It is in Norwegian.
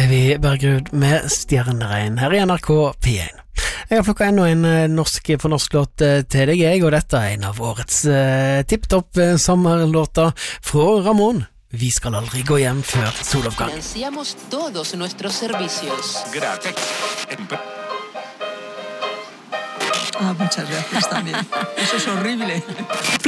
Evy Bergerud med Stjerneregn her i NRK P1. Jeg har plukket enda en norsk låt til deg, og dette er en av årets tipptopp sommerlåter fra Ramón. Vi skal aldri gå hjem før soloppgang. Financiamos todos nuestros servicios. Gratis. Muchas gracias también. Eso es horrible.